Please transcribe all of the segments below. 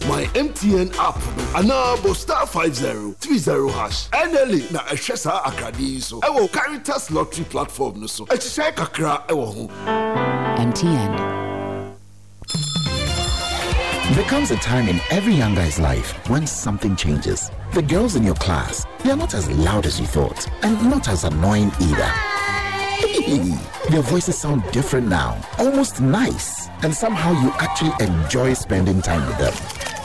my MTN app anabo *5030#. NLA na ehwesa akadi so. Ewo Caritas Lottery platform no so. Ehye kakra ewo ho. MTN. There comes a time in every young guy's life when something changes. The girls in your class, they are not as loud as you thought, and not as annoying either. Their voices sound different now, almost nice, and somehow you actually enjoy spending time with them.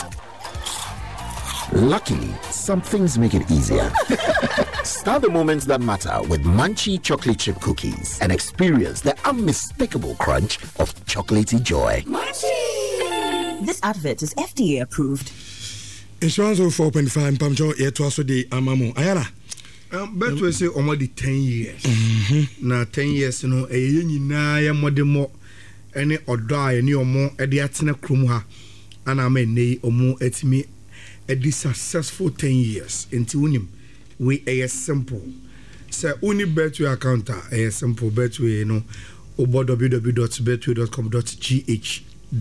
Luckily, some things make it easier. Start the moments that matter with Munchie chocolate chip cookies and experience the unmistakable crunch of chocolatey joy. Munchie! This advert is FDA approved. Insurance of 4.5 Pamjo yet also the Amamo. Ayala. Bet we say already 10 years. Now 10 years, you know, a yina ya modemo any oda any omo ediatina krumha and I may nay omo etimi a successful 10 years into unim we a simple. Say uni betway account a simple betway, you know, over www.betway.com.gh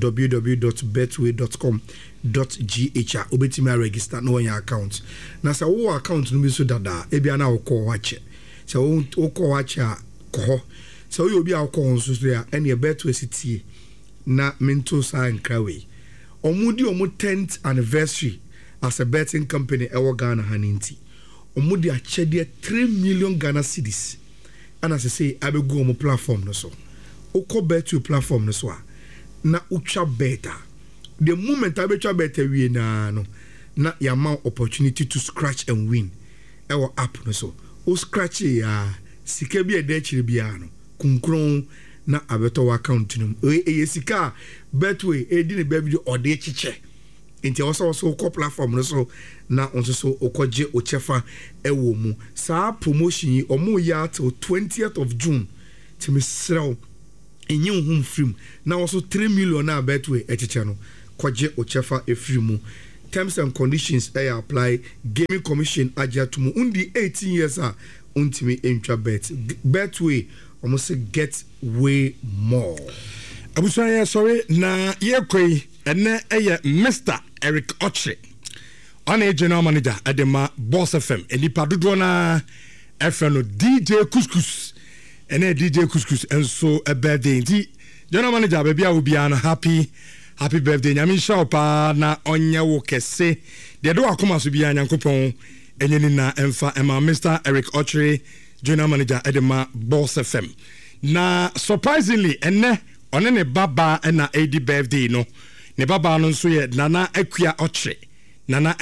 www.betway.com.gh obetimi register no your account na sa wo account no bi so dada e bia na wo ko wache so wo ko wache ko so you obi akọ nso so ya ene Betway city na mento sign krawe omudi omu 10th anniversary as a betting company ewo Ghana haninti omudi achede 3 million Ghana cedis and as I say abegu omu platform no so okọ Betway platform no so na ucha better the moment I betcha better we na no na your opportunity to scratch and win our app no so o scratch ya sika bi e de chire bia no kunkron na abeto account no e sika Betway e di ne ba bi o de chiche nti also ko platform no so na onso so okoje ochefa ewo mu sa promotion yi omo ya till 20th of June timi srew enye hum film na also 3 million na Betway echiche no kwaje ochefa efrimu terms and conditions apply gaming commission ajatumu undi 18 years untimi entwa Betway almost get way more abusaya sorry na yekoi ene Mr. Eric Oche on general manager adema Boss FM enipa dodo na FM DJ Couscous ene DJ Couscous enso a birthday ndi general manager baby obiano happy birthday nyame shop na onye wo kese de do akoma so bia nyankopon enyeni na emfa ema Mr. Eric Oche general manager edema Boss FM na surprisingly ene one ne baba na 80 birthday no ne baba no so ye Nana Akua Oche Nana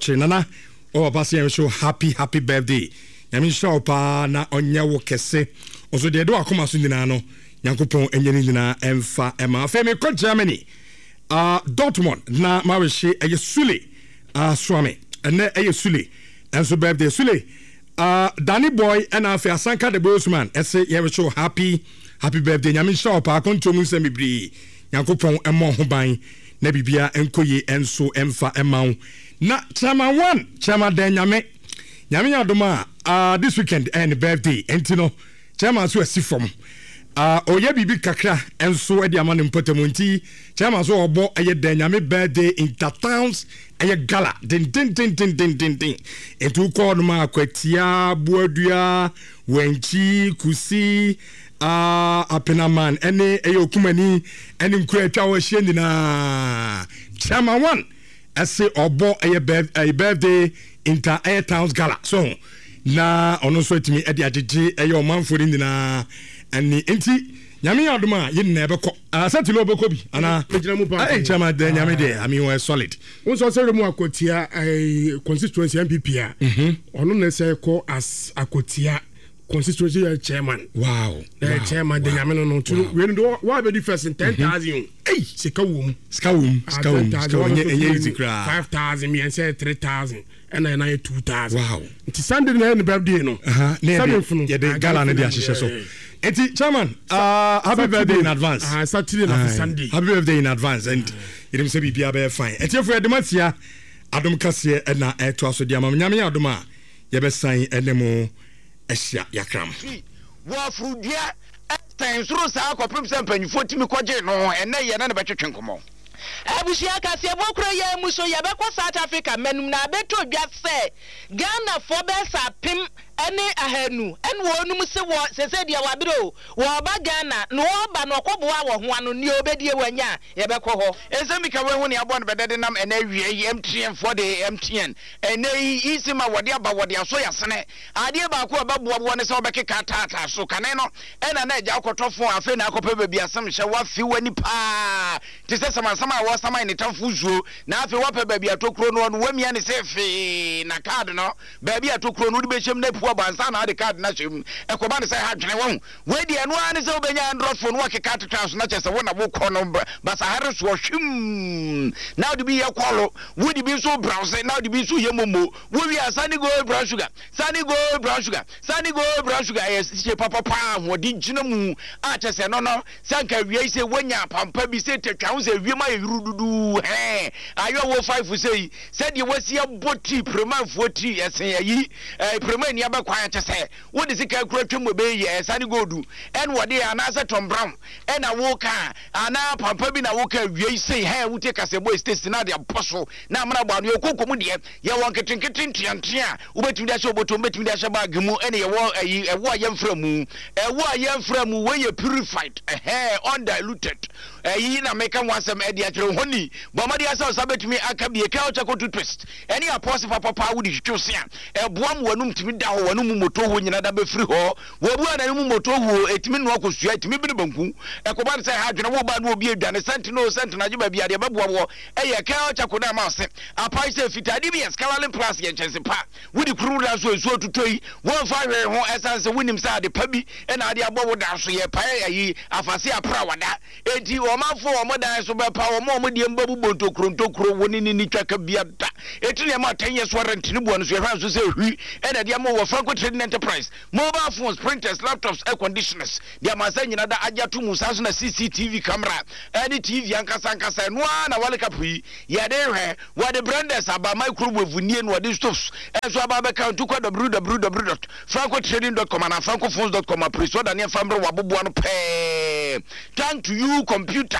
o baba so happy birthday nyame shop na onye wo kese oso de do akoma so nyina no nyankopon enyeni nyina emfa ema femi ko Germany Dortmund na mawishe Sule Swami ene Sule enso birthday Sule Danny Boy and afi Asanka the Bosman ese ye show happy birthday nyame shop akontom nsembibri nyankopon emo ho ban na bibia enkoye enso emfa ema na chama den nyame adoma this weekend and birthday entino chama so asifom oye bibi kakra enso e di amane mpotamonti chama so obo eye danyame birthday intertowns eye gala din etu ko no ma kwatia boadua wanchi kusi apenaman ene eye okumani ene nkura atwa wo hye ndina chama 1 ase obo eye birthday intertowns gala so na ono so etimi e di agege eye omanfori ndina ani enti nyame adoma yin na ebeko asatilo obeko bi ana chama de nyame de ami we solid won so mu akotia constituency MPP a ono na say ko as akotia constituency chairman chairman de nyame no to we no wa be di first 10,000 sika wom enye easy cra 5,000 me say 3,000 and na 2,000 wow nti Sunday na birthday no ye de gala na de ahihye so eti chairman happy birthday in advance Saturday na Sunday happy birthday in advance and it say bibia be fine eti for edematia adom kase na eto aso dia mam nyame adom a ye be san enemo ehia yakram wo frudia tensuru sa akopem se mpanyufo timi koje no ene ye na be twetwe nkomo abusia kase bokro ye mu so ye bekọ South Africa menum na beto dwa se Ghana for be sa pim ene ahanu en wonum se wo sese dia wabiro wo ba Ghana no ba no koboa wo ho ano ni obedie wanya ye bekọ ho ezemika we hu ne abo no bedede nam ene wie MTN for the MTN ene isima wode aba wode aso yasene ade ba ko ababoa ne se obekeka tata so kane no ena na eja akotofo afi na akopa baby asem hye wafi wani pa te se sama wo sama ne tamfu zuo na afi wape baby atokro no no wamia ne se fi na card no baby atokro no de bechem na pu abansa na de card na chem ekoba ne se ha dwene won we de eno ane se obenya Android phone wa keka tata so na chese wona wo kọ no basa hare so hwim now de bi yakwalo we de bi so browse now de bi so yemomo we wi asani go brown sugar sani go brown sugar yes papa pa wodi gina mu a chese no sanka wie se wanya pampa bi se tetwa se wie ma yurududu ayo wo 5 sei se de wasi aboti premanfo ti esen yi preman ni abakwan chese wodi sika kura twemo be ye sani godu en wodi anasa Tom Brown en awoka ana pampa bi na woka wie sei wuti kase boy state na de apostle na amana gba no kokomu de ye won ketenketin tiantia ubetumi da se obotom betumi da se bag mu en ye wo ewo ayemfra mu we ye purified undiluted yi na make am wasem e dia kire honi bomadi asa sabetumi aka bi ka o chako toothpaste eni apostle papa wudi twose a boam wanum timi da ho wanum moto ho nyina da be free ho wo bu ana mu moto ho etimi no akosua etimi bi ne banku e ko ba se ha dwene wo ba no obi edwane sent na jiba bi ade beboa wo e ye ka o chako na ma se apai se fitadi bi escalalin plus ye chense pa wudi kuru da so esu otutoi won fa hwe ho esanse wonim sa ade pa bi e na ade abo wo da so ye pa yi afase apra wada enti o mafo o modan so be pa o mo de mbabu bontokro woni ni twaka bia da eti ne ma 10 years warranty ni buo no so ye fa so se hwi e na de mo wo Franco Trading Enterprise mobile phones, printers, laptops, air conditioners de ma sa nyina da agya to mu sa so na CCTV camera any TV ankasa no na wale kapu ye de hwe wo de branders aba microwave nie no de stoves e so aba be count to www.francotrading.com and francophones.com apreso da ne famre waboboa no pe thank to you computer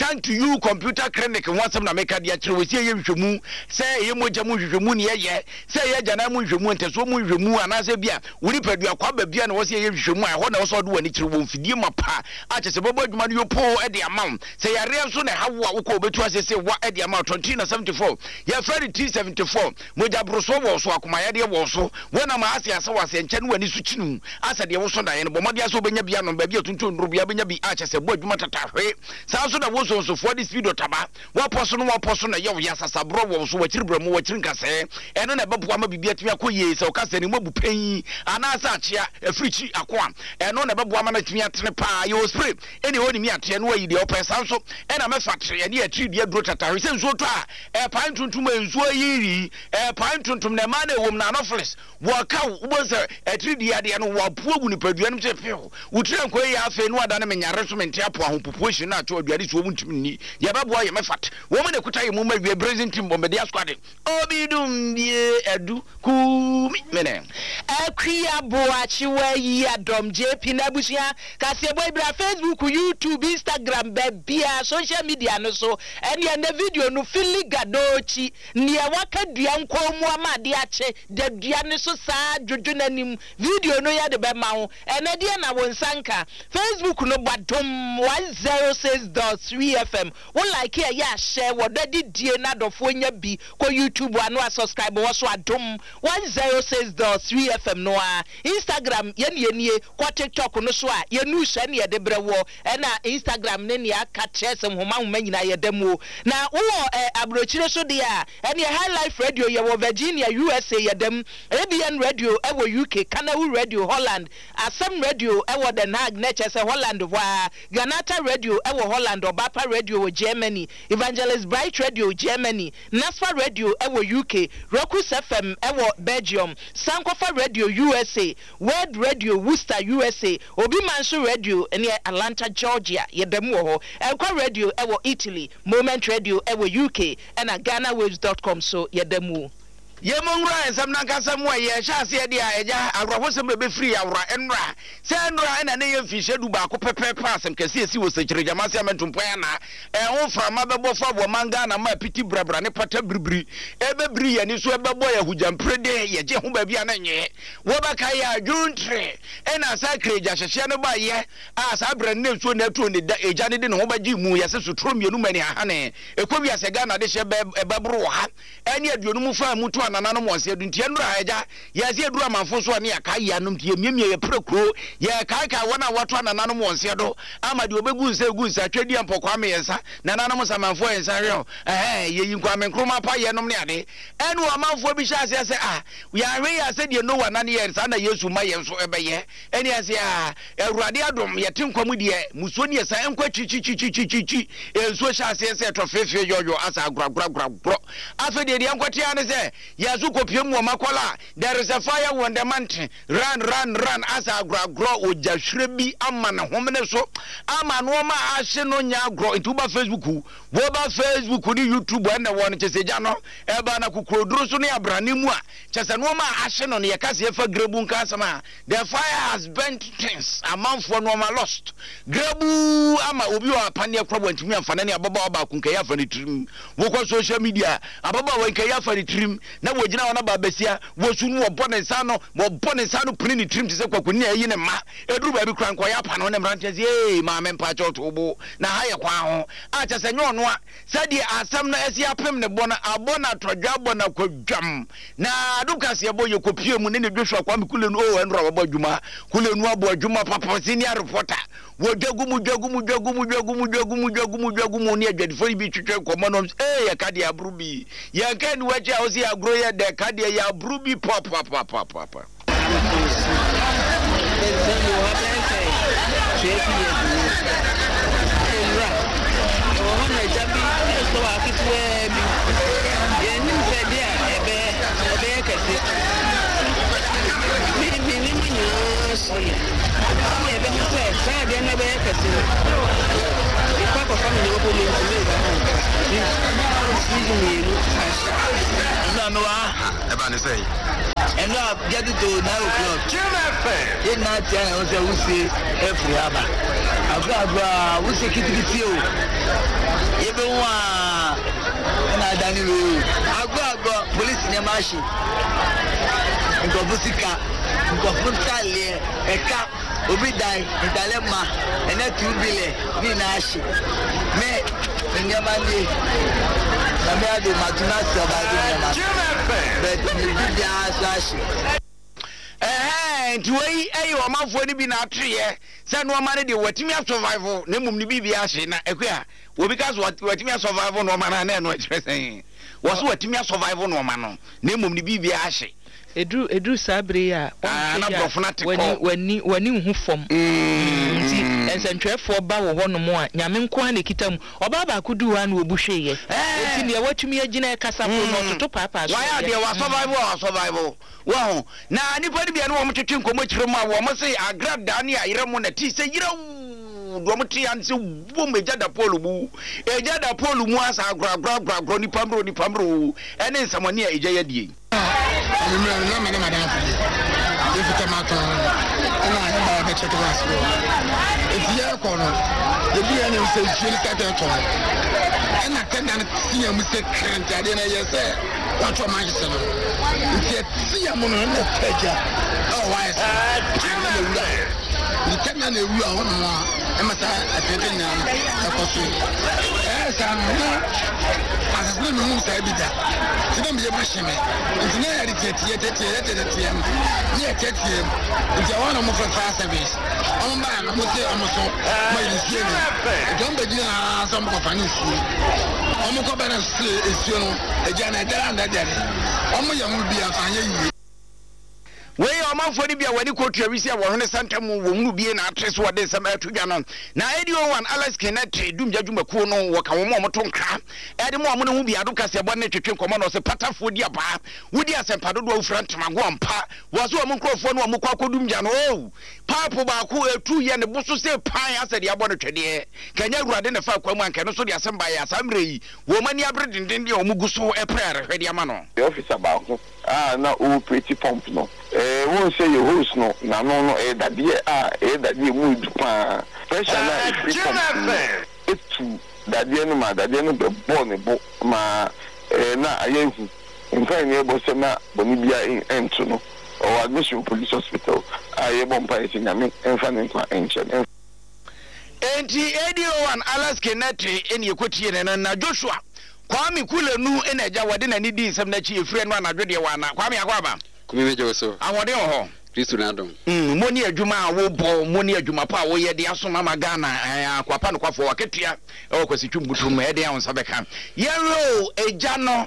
clinic wansam na meka dia kire we sie ye hwehwemu se ye moja mu hwehwemu ne ye se ye jana mu hwehwemu nteso mu hwehwemu anase bia wuri padua kwa ba bia na wo se ye hwehwemu a ho na wo so do wani kire wo mfidie mapa a chese bobo adwuma no yopo e de amount se ya re so na hawo a wo ko betu asese wa e de amount 2074 ya feri T74 moja broso wo so akoma ya de wo so wona ma ase ase wase nche no wani su chinu asa de wo so da ye no bomodi aso benya bia no ba bia tuntu nro bia benya bi a chese bo adwuma tatahwe sa so da wo so for this video taba wa poso no ye ya sasa bro wo so wachiri bro mo wachiri nkase eno na beboa ma bibia timi akoye se o kase ni mabu pen anasa achia africhi akwa eno na beboa ma na timi atene pa yo spray eni oni mi ate no ayi de opesa so ena me fatre ye ne atiri de dro tatahwe se nso to a pan tuntum enso yiri pan tuntum na ma na ewom na anofles wo ka wo se atiri de ade no wo apu agu ni padua no se fe wo tire nko ye afa no ada na menyare so mente apo ahopopotion na acho aduade so wo ntimi ni ye beboa ye me fat wo me ne kuta ye mu ma wie brazil team bombe dia squad obidum die edu ku mene akria boachi wa yi adom JP na busia kase boy bra Facebook, YouTube, Instagram, bebia social media no so ene na video no fili gadochi ne waka dua nkomu amade ache de dua ne so saa dwodo nanim video no ya de be mawo ene de na wonsanka Facebook no badom 106.3 FM wo like here ya share wo dadi die na dofo nya bi ko YouTube anu subscribe wo so adom 106.3 FM no a Instagram ye ko TikTok no so a ye nu hye ne ye de brewo na Instagram ne ne aka chesem homa nyina ye demo na wo abrochire so de a ene High Life Radio ye wo Virginia USA ye dem ABN Radio e wo UK Kanawu Radio Holland Asam Radio e wo Den Haag ne chese Holland wa Ganata Radio e wo Holland Obapa Radio wo Germany Evangelist Bright Radio Germany Nasfa Radio e wo UK Rokus FM e wo Belgium Sankofa Radio USA World Radio Worcester USA Obi Mansu Radio ene Atlanta Georgia ye dem wo Elko Radio e wo Italy Moment Radio e wo UK and GhanaWaves.com so ye dem wo ye mongra ensam na kasa mu ye hya ase de a eja awrahosem be free awra enra se enra na ne ye mfihye du ba ko pepepe asem kase esi wo sekire jamase amentumpoya na ho frama bebo fa bo manga na ma piti brabra ne pata bribri ebebri ye ni so ebebo ya hujamprede ye je ho ba bia na nye wo ba kai ya juntre ena sa kreja hyehye ne ba ye a sa bra ne so na tuo ne da eja ne de ne ho ba gi mu ye se so tro mienu mani aha ne ekobi asega na de hye ebebro ha eni aduonu mu fa mu to anana no mo se du ntie ndura eja ye se edura manfo so ne akai ya nom tie miemie ye prekro ye kai kai wona wato anana no mo se do ama de obegu nse atwedi ampokwa me yensa nana no samanfo yensa hwe ye yinkwa me nkroma pa ye nom ne ade enu amanfo bi sha se ya hwe ya se de no wana ne ye sa na Yesu ma ye so ebeye eni ase Awurade adom ye tinkwam de muso ne sa enkwa chichichichichichi enso sha se to fefe yoyo asa agragragragro afa de enkwati ane se Yesu kopie mu makola there is a fire on the mountain run asa agragro ojahwere bi ama na homene so ama no ma ahye no nya agro ntuba Facebook wo ba Facebook ni YouTube na won cheseja no eba na kukuroduru so ne abrane mu a chese no ma ahye no ne yakase fa grebu nka sama the fire has burnt things amanfo no ma lost grebu ama obi wa pane akrobo ntumi amfana ne ababa ba kunkai afani trim wo ko social media ababa wa kunkai afani trim na wo gina wona ba besia wo sunu wo bone sa no prini trim te se kwakuni ayi ne ma eduru ba bi kran ko ya pa no ne mrante ze ma me mpa choto bo na ha ye kwa ho a chese nyo no a sadi asam na esi apem ne bona abona todwa bona kwadwam na dukase ebo ye kopie mu ne ne dwehwa kwa mekule no o enro abo adwuma kule no abo adwuma papa senior reporter wo dwagumu ne adwadifo bi twetwe komo no ya kade abrubi ya kan waje a osi agro ya de kade ya abrubi papa And now get it to 9 o'clock. In that time, I will say every hour. I will say kitty. Everyone, and I done it. I got police in a machine. And go Busika, and go Puntali, a cap, Obidai, and Dalema, and that 2 billion, Ninashi. Me, and your money. I'm going to survive. But you did the answer. Ntuwei ayi o manfo ni bi na atwe se no ma ne de watimi survival na mum ni bi bia hye na ekua wo because watimi survival no ma na no ekiresen wo so watimi survival no ma no na mum ni bi bia hye edu sabre ya wani hu fom nti ensentwefo ba wo ho no mo a nyame nko a ne kitam oba ba kudu wa na obuhweye nti ne watumi agina kasa ko no toto papa so why dey wa survival wow na nipa bia no wo mtwetwe nkomo kire mu a wo mo se agrada ne ayere mu na ti se yire do mo ti an se wo meja da polu mu asa agra ni pamro ene nsamani a eja yadie I'm not madam. If it's a matter, and I have a check glass. If you are corner, the beer says she'll start a toy. And I can't see a mistake. I didn't say, what's your mindset? If you see a moon on the pleasure, oh, why? You can't know you are one more. I must have a coffee. Yes, I'm not. As no moves, I be that. To them be a machine. It's near the TM. Near TM. If you want to move for fast service, I'm back. I'm say almost my is don't be some company. I'm going to is you know, again, I don't know that. I'm going to be a fine. We amanfo ni bia wani kotu awisi a wɔhene santam wo mu bie na atres wo de nsɛm atudwa no na AD01 Alex Kenneth dum djadwumakuo no wo ka wo mo to nkra ɛde mo amono hu bia do kase bɔ ne twetwe nkɔmɔ no se patafo di aba wodi asempa dodo awufra ntama go ampa wo so mo nkrofo no mo kwa kodum dja no o papo ba ko etu ye ne boso se pan asɛde abɔ no twede kanya awurade ne fa kwa mu anka no so de asɛmba ya asamre yi wo mani abre denden de o mu guso ɛprɛ hwede ama no the officer ba ko na o pretty pump no won say your host no na no dadie mu dupa pressure na etu dadie no ma dadie no be ball ne bo ma na ayehu nfa ni ebo se na boni bia ento no or admission police hospital ayebo mpa eti nyame enfa ne nkwa enche enti AD01 Alex Kenneth eni ekotie ne na Joshua Kwame Kulenu ena eja wade na ni di nsem na chi efre no anadwo de wana Kwame akwaba kumi meje so awode ho Kristo na dom moni adwuma a wo bo moni adwuma pa wo ye de asoma magana akwapa no kwafo waketua e kwasi twumbutum e de ansa beka yero eja no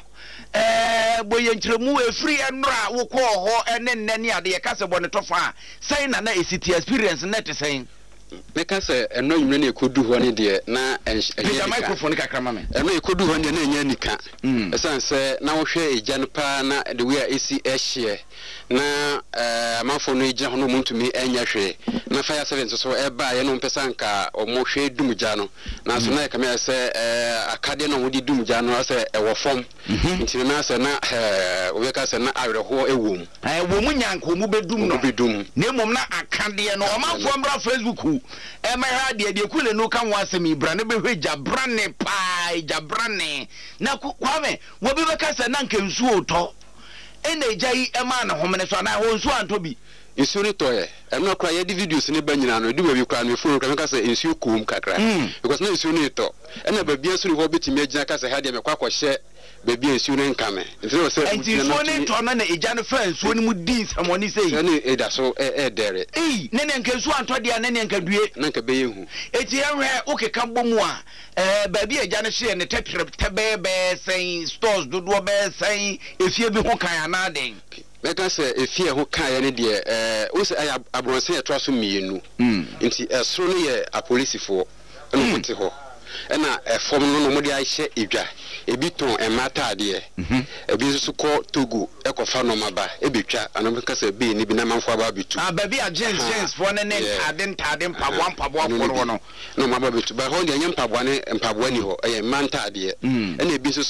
boye nkremu efri enra wo ko ho ene nnani ade ye kase bo ne tofa sai na esiti experience net sein meka se eno nwumre na ekodu ho ne de na enye microphone kakrama me eno ekodu ho ne na enye nika esan se na wo hwe eja no pa na the way esi ehye na amafo no eja ho no muntumi enya hwe na fire service so eba ye no mpesa nka omo hwe dumja no na so na e kama se akade no wodi dumja no se ewo fom ntiri na se na obeka se na awerho ewom wo nyanko mu bedum no ne mom na akade no amafo mbra Facebook emera de kule no kan wasem ibra ne behwe jabrane pa jabrane na Kwame wo bi beka se na nka nsu oto ene jai ema na homene so na ho nsu antobi nsu ni toye eno kra ye di videos ni banyina no di ba bi kra no phone kra meka se nsu kum kakra because na nsu ni to ena ba bia so ni ho betimi agina ka se ha de mekwa kwahye baby nsu ni nkame nti se nsu ni to na eja no fa nsu ni mu din samoni sei na eda so dere nene nka nsu anto de nene nka due na nka be yehu eti ehwe okeka bomu a baby eja no hye ne tebe sen stores dodo be sen efie bi ho kan ana den meka se efie ho kan ya ne de o se aya abronse ya twa so mienu nti esoro no ye apolisifo eno kote ho ena efom no mo de ahye edwa ebi ton emata ade ebi so ko Togo ekofa no maba ebetwa anomeka se be ni bi na manfo aba betu baby agents for ne ade mpaboa for no maba betu ba ho de mpaboa ni ho manta ade ena ebi so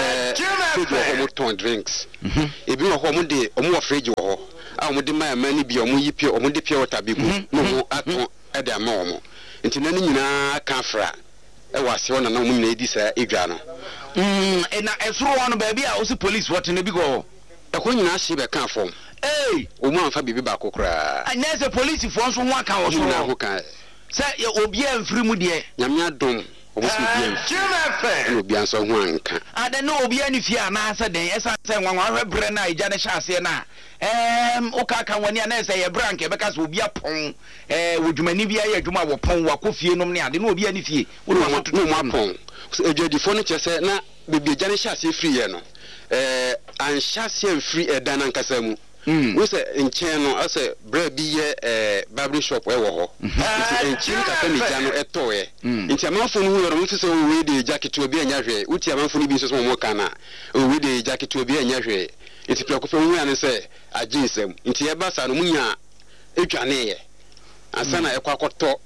Togo ho mo ton drinks ebi ho mo de omo fridge ho a mo de mani bi omo yipi omo de pure water bi gu no mo aton ade ama omo nti na ni nyina ka fra wase wona na mun na edi sa edwa no na esoro wono ba bia o si police what na bi go e ko nyina hye be kan fom o mu anfa bibi ba kokra anya se police fo nso ho aka wo so na ho kan se obi amfiri mu de nyame adom obusu bi obi anso ho anka ade no obi ani fia na asa den esa se nwanwa hwe bre na eja ne hyase na okaka wani na ese ye brank e beka so obi apon wodwumani bia ye adwuma wo pon wa kofie nom ne ade no obi ani fie wo no apon ejadifo no chese na bebi eja ne hyase free ye no anhyase free eda na nkasa mu we say nchen no ase bra bi ye barber shop e wo ho nchen kasa mi ja no etoye nti amanfo no wo mo se we de jacket obi anya hwe uti amanfo no bi so mo kana we de jacket obi anya hwe nti prekofe wo anya se ajinsem nti e ba sa no munya etwane ye asana e kwakoto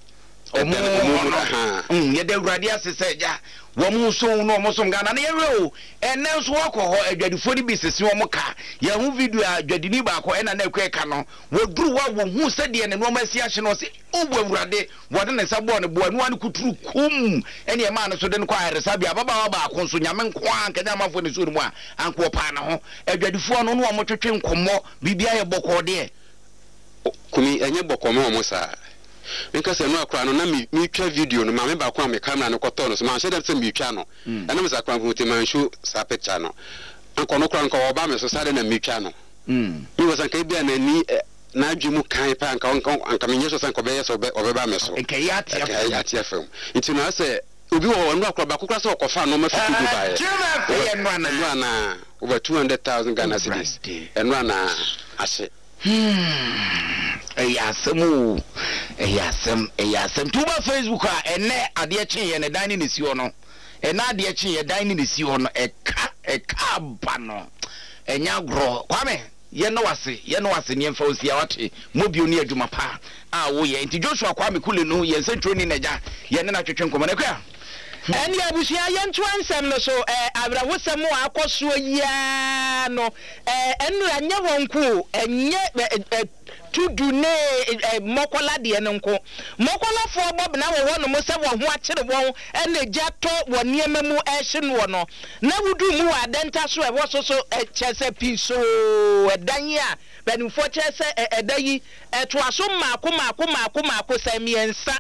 ye de urade asese ja wo mu so no mo so ngana na yewe o enne so wako ho adwadifo ni bisese wo mo ka ye hu video adwadini ba ko ena na ekweka no wo duru wa wo hu se de ne no ma si ahye no se obo urade wo de ne sabo ne bo anu an kuturu kum ene e ma no so de ne kwa aresa bia baba ba ko so nyame nkwa anka na mafo ne so mu a anko pa na ho adwadifo no no mo twetwe nkommo bibia ye bokọ de kumi enye bokọ mo sa nka se no akra no na mi twa video no ma me ba kwa me camera no koto no so ma hye dem se mi twa no na me sa kwa hu te man show sa picture no anko no kra nka oba me so sa de na mi twa no mi was anka bia na ni na adwemu kan pa anka me nyeso san ko be yeso obe ba me so enka ya tia film nti na se obi wo no akra ba kokra se okofa no ma fitu Dubai ye no na over 200,000 Ghana cedis eno na ahye Eyasem tuba Facebook a ene ade kyen ye ne dan ni si ho no ena ade kyen ye dan ni si ho no eka ba no enya gro kwame ye no wase ne mfa osia wate mobio ni adwuma pa a wo ye nti Joshua Kwame Kule no ye nsentro ni naja ye ne na twetwe nkomo ne kwa eni abusia ye nto ansem no so abrawosem akoso ya no enu anya wonku enye tudu ne mokola de ne nko mokola fo bob na wo no mo se wo ho akere won ene gyato wo niema mu ehye no no na wudu mu adenta so e wo so chese pinso edan ya benufo chese edayi eto aso maako samiensa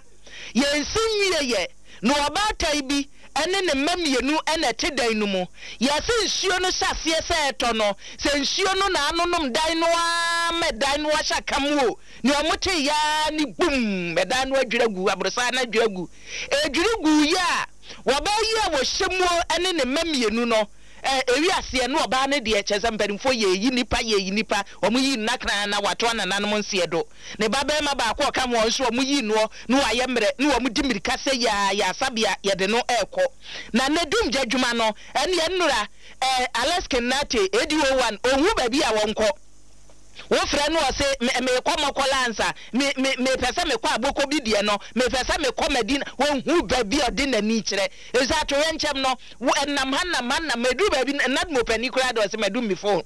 yensin ye no abatai bi ene ne mamienu ene te dan no mu yase nsuo no hyase se eto no se nsuo no na anonom dan no a medan no ahya kamuo ne omote ya ni bum medan no adwiragu abrosa na adwiragu edwiragu ya wabayi a wo hyemuo ene ne mamienu no ewi ase no oba ne de echeze mpanimfo ye yi nipa omuyi nakra na wato na nanom nse do ne baba ma ba ko kam won so omuyi no waye mre no omudi mirika se ya sabia ye de no eko na nedum jadwuma no ene ye nnura Alaska Nate AD01 ohu ba bi a wonko wo frɛ no ɔse me kɔmɔkɔla ansa me pɛsɛ me kɔ aboko bi die no me pɛsɛ me kɔ madina wo hu ba bi ɔde nani kyerɛ ɛsa to yɛnkyɛm no wo enam hanna medu ba bi nad mo pani kura de ɔse medu mi phone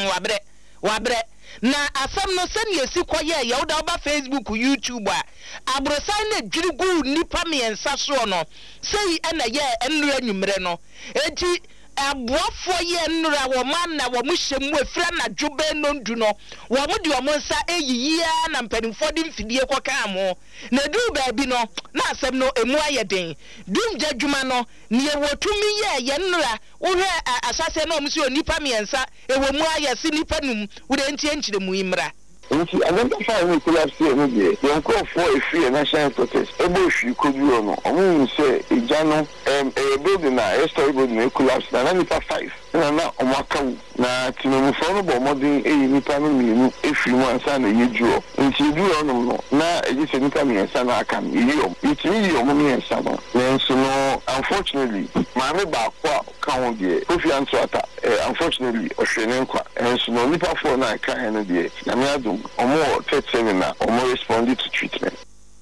wabrɛ na asam no sɛ ne esi kɔyɛ yɛ wo da ba Facebook YouTube a abrosan na dwirigu nipa me ensa so no sei ɛna yɛ ennura nwumre no enti abuafo ye nnura wo man na wo muhyemu efra na dwobe no ndu no wo mo de wo nsa eyiyia na mpanimfo de mfidie kɔka mo na du ba bi no na asɛm no emu ayeden dum djadwuma no ne wotumi ye nnura wo hwɛ asase na omsi onipa miensa ewo mu ayese nipa num wo de ntie nkyire mu imra nti identify me collapse no de yon call for a free national protest ebo hwi koduo no omu se eja no building na story building collapse na nipa 5 na omakawu na tinomufo no bo modern eyi nipa no mienu efiri mu ansa na yejuo nti duo no na eji se nipa miensa na aka yiyom itimi yiyom miensa no nenso no unfortunately maame ba kwa kawo de Kofi Antoata unfortunately ohwene nkwa enso no nipa 4 na aka he no de na me adu omo 37 na omo responded to treatment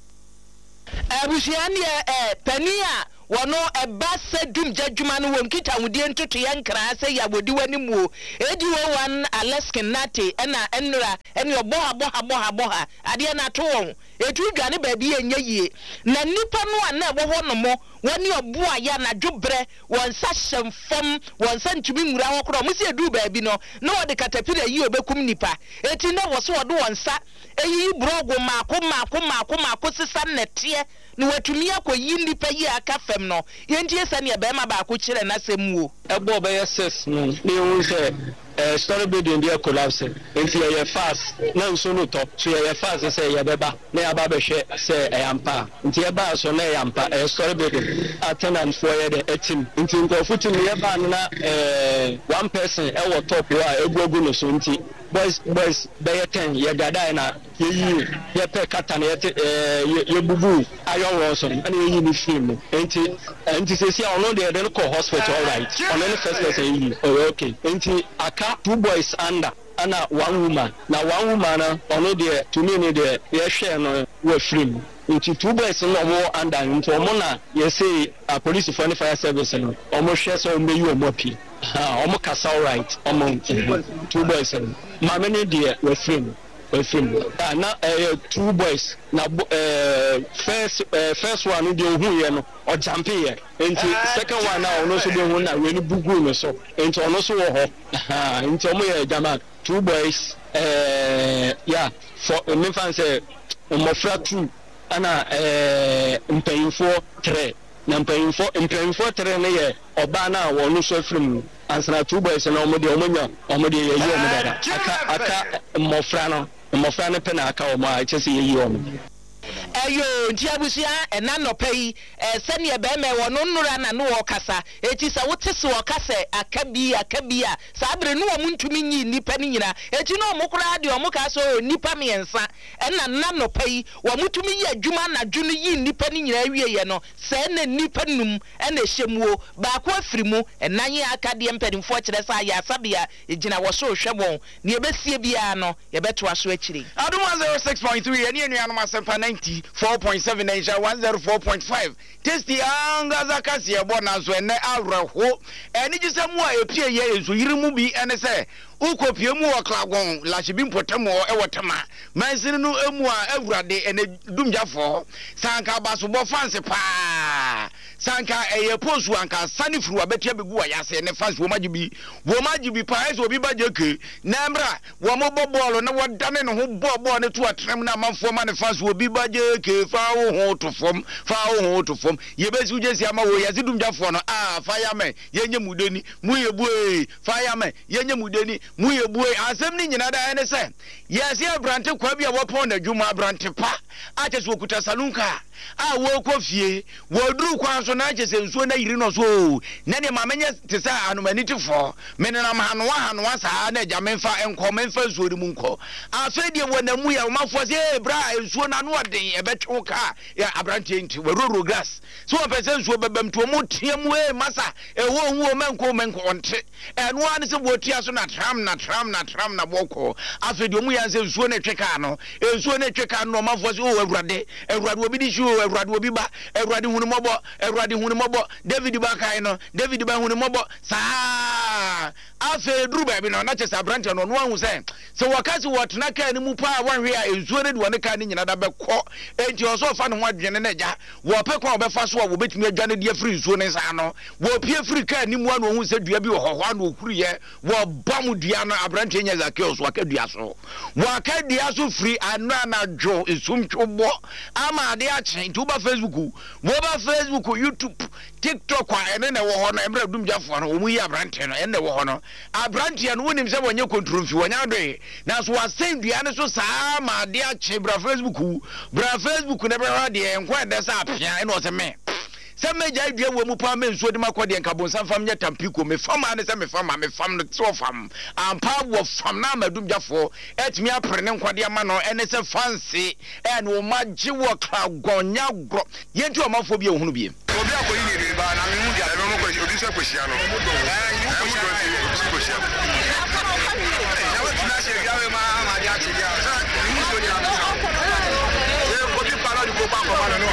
abusiani pania wono eba sedum jadwuma no won kita wudie ntoto ye nkra se ya wodi wani mu AD01 Alaska Nate na enura ene oboha ade na to won etu dwane ba bi enye yie na nipa no ana ebo ho no mo woni oboa ya na dwobre won sa hyemfam won sa ntumi nwura ho kro mo se edu ba bi no na wode katapira yi obekum nipa eti na wo so wode won sa eyi brogo maako sisa nete no watumi akoyi nipa yi aka fam no yentie sane e be ma ba ko kire na semuo ebo be yes no ne hu se story building dey collapse if you are fast na nso no top so you are fast say you beba na ya ba be hwe say yampa nti e ba so na yampa story building attendant for ye the team nti nkofo team ye ba na one person e wo top wa egugu no so nti boys be 10 ye gada na ye pe kata na ye bubu ayo wo so na ye ni film nti say see ono dey den call hospital all right ono the first person yi okay nti aka 2 boys under ana 1 woman na 1 woman na ono dey to me ni dey ye share no we film nti 2 boys no mo under nti omo na ye say police for the fire service no omo share so me you omo pi omo kasa all right omo 2 boys ma many dey we film na 2 boys na first one dey hu ye no o jump here nti second one na ono so dey hu na we ni bugu no so nti ono so wo ho nti omo ye jama 2 boys yeah for me fan say omofra 2 ana mpayinfo 3 na mpayinfo 3 na ye oba na wo no so film ansana 2 boys na omo de ye yi omo dada aka mofra no pe na aka omo a chese ye yi omo Eyo nti abusia ena no pay sene e be me wono nnura na no kasa eti sa wote se okasa akabia sa abre no wo ntumi nyi nipa ni nyina eti no mo kura de o mo ka so nipa miensa ena na no pay wo mutumi yi adwuma na dwunu yi nipa ni nyina wie ye no se na nipa num ena hyemuo ba ko afirimu ena ye akade mpadimfo kire sa ya sabia egina wo so hwebon ne ebesie bia no ye beto aso akiri Adum 106.3 eni enuanom asempa 94.7 Asia 104.5 Tasty angaza kasi ebo na so ene awreho eni gisemu a epie ye enso yirimu bi ene se ukopie mu oklagon lachibi mpotemo ewotema mansini no emu a awurade ene dumjafo sanka basobo fanse pa sanka eye posu anka sanifru abetia begu ayase ne fanse wo majibi pa eso obi bajeke na mra wo mo bobolo na wodane no ho bobo ne to atrem na manfo ma ne fanse obi bajeke fa wo ho to fom yebesi ujesi ama wo yasi dumjafo no fireman yenye mudeni muyebue fireman yenye mudeni muyebue asem ni nyina da ene se yesi abrante kwa bia wopon na dwuma abrante pa acheso okuta salunka wo kofie wo duru kwa so na achese nsuo na yiri no so na ne mamenye tese anomaniti menena hanoa saa na jamemfa enkomenfa nsuo ri munko afedie wonamu ya mafo se bra nsuo na no den ebetwoka ya abrante nti weroro grass so pese nsuo bebam to mo tiam masa ewo hu menko onte eno an se botia so na tram na boko afedie mu ya se nsuo na tweka no nsuo na tweka no mafo se awurade obi di shu awurade obi ba awurade hunu mobo David ba kai no David ba hunu mobo saa afe duru ba bi no na chesa branch no no ahu se wakasi wotena kan ni mu pa wanhwe a ensuo ne de wone kan ni nyina da bekọ enti oso fa no ho adwene na ja wo pe kwa obefa so a wo betimi adwane de free nsuo ne sa no wo pie free kan ni mu anu ohu se dua bi hoho na okuriye wo bam dua no branch nya zakio so akadua so wo akadua so free anu na dwo esumtwobo ama ade a chen tu ba Facebook YouTube TikTok kwa ene na wo ho no emra dumjafo no omu yi abrante no ene wo ho no abrante no wonim se wonye kontrofi wonya do na so wasen dua ne so saa ma ade a chen bra Facebook ne bra de enko de sa apia ene o se me se meja dua wo mu pa me nsuo de makode nkabon sanfam nya tampiko me fama ne se me fam no so fam ampa wo fam na madumjafo etimi apre ne nkwade ama no ene se fancy ene o magye wo klagonya gro yenti o mafo bi ehunu bi obi akoyi ni ba na me mu dia be mo ko obi se kwehia no kwehia ya wo tuna se bia we ma dia ti dia sa ni so dia no e ko ti para di ko pa ko ma no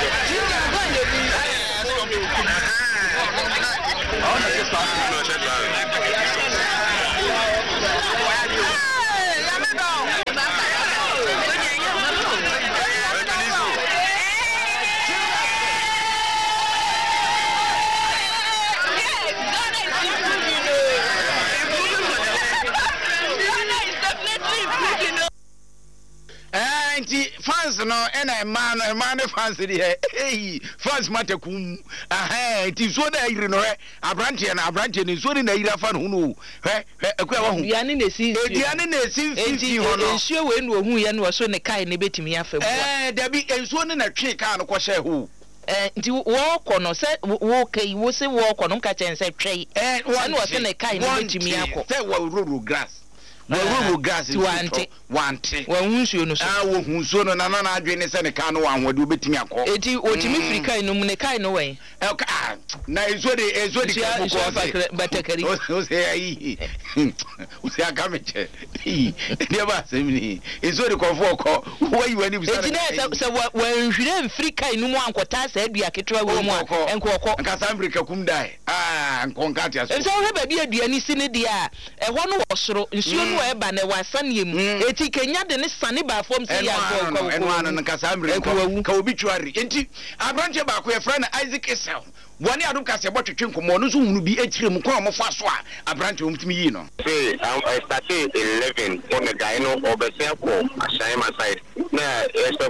fans no ena man fans dey fans matakum ti so da yiri no abrante ni so na yiri afa no hu ekwa wa hu diane na si fiti ho no ensuo we no hu ye no so ne kai ne betimi afa bu dabi ensuo ne na twe kai no ko hye hu nti wo kono se wo kai wo se wo kono ka chen se twe wo no se ne kai ne betimi akọ se wo roro grass wo gas wante wo hunsuo no so wo hunsuo no na adwene se ne ka no wanhode obetimi akọ eti otimi frika no mu ne kai no wen na ezo de ko batakari o se ayi o se akameche ne ba semni ezo de ko foko wo yi wani bisa eti na se wo nhwire frika no mu ankota sa adua ketwa wo mu enkoko nka sambrika kum dai nkonka aso so he ba bi aduani si ne dia ho no wo soro nsuo eba na wasane mu eti kenya de ne sane ba fom se ya ko eno no kasa amre ka obituary enti abrante ba ko ye friend Isaac Esau wani adum kase botwetwe nkomo no so hunu bi etire mu ko mo fa so a abrante omtimi yi no I started 11 on the guy no obese ko Ashima side na estoko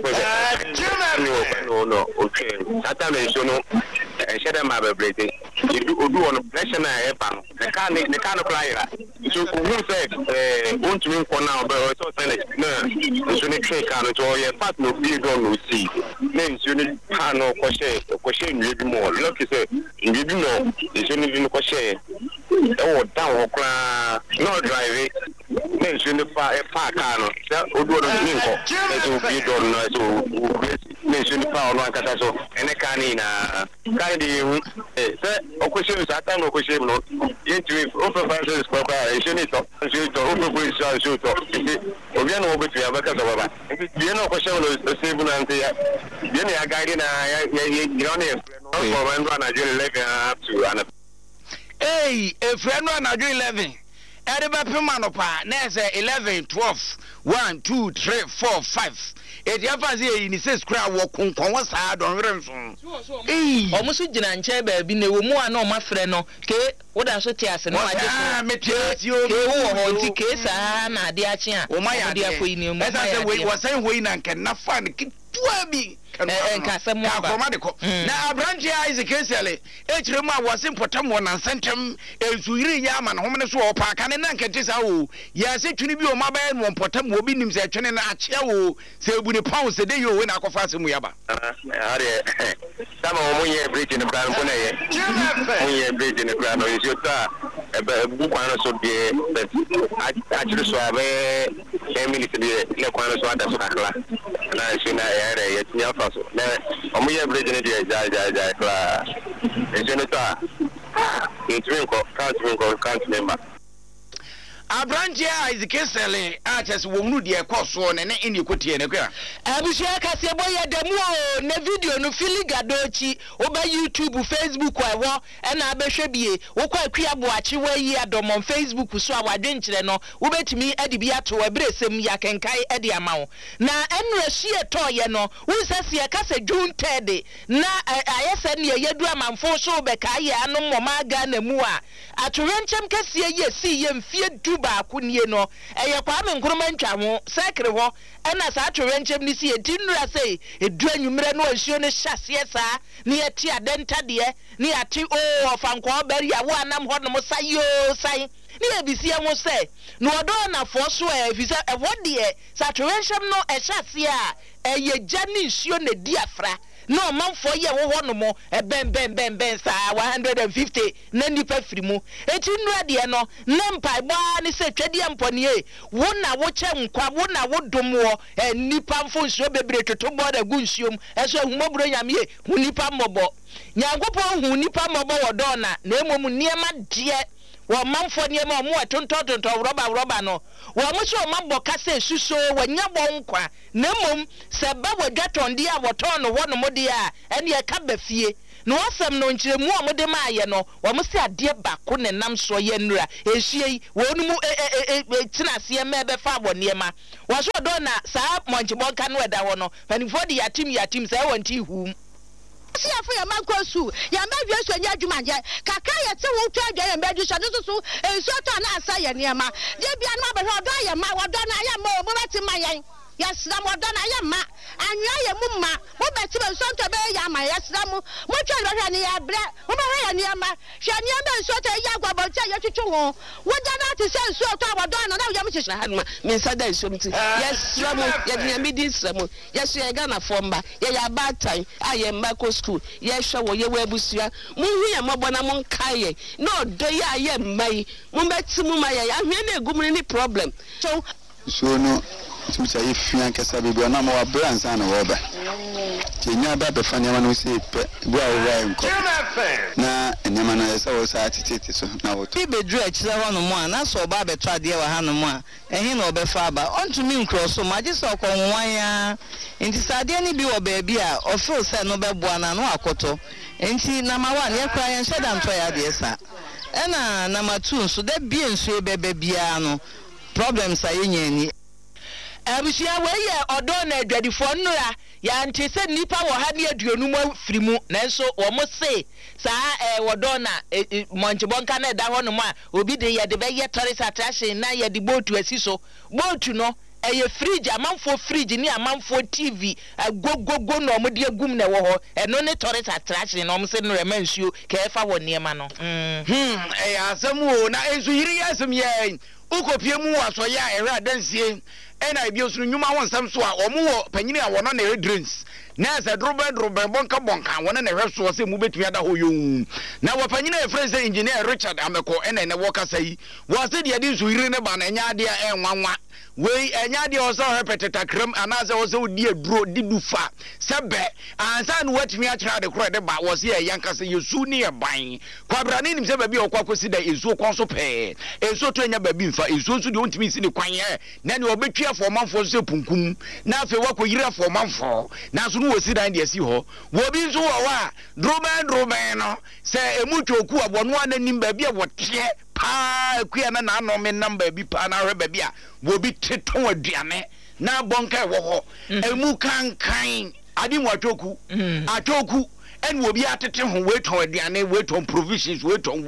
no okay tata me so no sheda ma bebrete odu on pressure na e pa no ne ka no flyer so who said want to win now but so say no so ni train kan to your part no be don no see men so ni kan no ko share ni bi mo look say ni bi no so ni bi ko share e down okra no drive men so ni pa car no odo do ni ko so bi don no so men so ni pa no akata so ene kan ni na kan di say okoshe sa ta no okoshe no yentwi open fire is proper so ni to open fire so to obi na obetu ya baka baba bi na okoshe no save na nte ya bi na ya guide na ya no for when na Nigeria 11 up to an hey a friend na Nigeria 11 Edeba Pimano pa na say 11 12 1 2 3 4 5 ya fazi ni se skra wo konkon wo saa don remso omo so gina nche ba bi na wo mu ana o mafre no ke wo da so ti ase no ade so metiasi o ke wo ho ti ke saa na ade achi a o ma ya de akoyi ni mu esa se we wo san hoyi na nkan na fa ne kitua bi nka se mu ba na abranche Isaac Esele echire mu a wo se potam wo na sentem ezuyiri ya ma na homne so o pa ka ne na nkete sa o ya se twini bi o ma ba no potam wo bi nim se twene na achia wo se ebu ni pound se de yo we na akofa se mu ya ba are sama o munye bridge ne plan ko na ye munye bridge ne plan o yo ta bu kwa no so de achire so abe emily se de le kwa no so ada so akla na shi na ya re ya tinya fa so na o munye bridge ne de ja kla e je ne ta can't member Abranche Isaac Esele aches wo mu de ekoso ne eni kotie ne kwa abushia kase boye demu o ne video no filigadochi oba YouTube Facebook awo na abehwe bie wo kwa akua boachi wayi adomon Facebook so awadwenkyere no wo betimi ade bi ato abresem ya kenkai ade amawo na enre hie toye no wo sase kase June 3 na ayese ne yedu amanfo so be kai anu moma ga na mu a atorenchem kase ye si ye mfie ba akunie no eye kwa me nkroma ntwa ho sekre ho na sa atwerenchem ni si edinura sei edu anwumre no ahio ne hyase sa ne yeti adenta de ne yati o ofankwa bari ya wo anam ho no mo sayo sai ne ebisi ho sei no odo na fo so e fisa e wode sa atwerenchem no hyase a eye jani nhio ne diafra no manfo ye wo ho no mo ben sa 150 na nipa firi mu eti nura de no nempa gba ni se twade ampone wo na wo che nkwa wo na wo domwo nipa mfo nsuo bebre toto boda gu nsuom eso ahumobro nyame hu nipa mmobo nyagopo hu nipa mmobo wodona na emom niema de wo manfo niema mo atontontonto roba no wo mo so mabbo kase suso wanya bonkwa na emom se ba wadwatonde a woton no wono mode a ene e ka bafie no wasam no nkyeremu a mode maaye no wo mo se ade ba ko ne nam so ye nura ehie wonu mu tinase ma be fa bo niema wo so do na saa monchibonka no eda ho no panifo de yatim se wonti hum si afu ya makosu ya madwe so nya adwuma je kaka ye te wo twa adwa ya madwe so so enso to na asa ye niema je bia no ba ho do ya ma wodo na ya ma mo beti ma yen ya sram wodo na ya ma anwa ye mu ma mo beti be so to be ya ma ya sram mo twa do hwa ni ya bre mo ba hwa ya niema hwa niema enso to ya gwa bo che ye twetwe ho wodo na ti se enso to wodo na ya mo chechira hanuma min sada enso mti yes sram ye dia mi di sram yes ye ga na fomba ye ya bad time aye mbako school ye hwa wo ye wabusua mu hu ye mabo na mo nkaye no do ya ye mai mo beti mu ma ye ahwe na egumuni ni problem so no tumsa ifia kesa bibia na mo brand sana wo ba tinya ba be fanya ma no se pe bo awo nko na enyama na esa wo sa atitete so na wo to bedru akire ho no mo na so ba beto ade wa ha no mo a ehi na obefa ba ontumi nkro so ma je so konwan ya enti sade ni bi wo ba bi a o feel say no be boa na no akoto enti na ma wa ne kra yen sheda nto ya de esa ena na ma 2 so da bi enso bebe bia no problems ayenya abusia weye odo na adwadifo nnura ya nte se nipa wo ha ne aduonu mu afirimu nanso wo mo se saa wodo na monchibonka na da ho no mu a obi de ye de be ye tourist attraction na ye de boat asi so boat no eye fridge amanfo fridge ni amanfo TV gogogo no mo de agum na wo ho eno ne tourist attraction no mo se no remansuo ka efa wo niema no asemu na ensu yiri yasem ye ukopie mu waso ya ere adansie ena ebi osunu nyuma wonsam so a omo wo panyini a wono na drinks na se drobe bonka wono na hweso se mu betumi ada ho yo na wo panyini e friend engineer Richard Ameko ena ne wo kasa yi wo se de ade nsu yiri ne ba na nya ade enwanwa we enya de oso repetita kram anaze oso di aduro didufa sebe ansa no watimi a kira de kro de ba wo se yanka se yesu ne ye ban kwabrane nim se ba bi okwakosi da ezu konso pe ezu to enya ba bi mfa ezu nso de ontimi si ne kwan ye na ne obetwa fo manfo se punkum na afi wakoyira fo manfo na so no wosi dan de asi ho wo bi nso wo wa droben no se emutwoku abono ananim ba bi a wote pa kuya na no me number bi pa na reba bi a wo bi teton aduane na bonka wo ho emu kankan adi mo atoku en wo bi atete ho weton aduane weton provisions weton